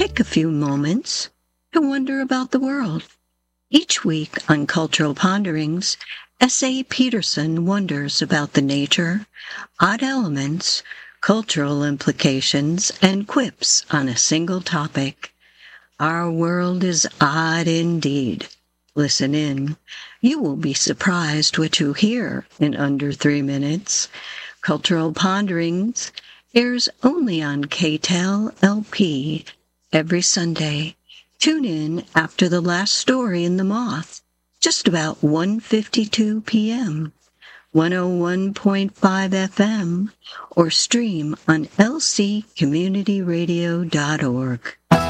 take a few moments to wonder about the world. Each week on Cultural Ponderings, S.A. Peterson wonders about the nature, odd elements, cultural implications, and quips on a single topic. Our world is odd indeed. Listen in. You will be surprised what you hear in under 3 minutes. Cultural Ponderings airs only on KTEL LP every Sunday. Tune in after the last story in The Moth, just about 1:52 p.m., 101.5 FM, or stream on lccommunityradio.org.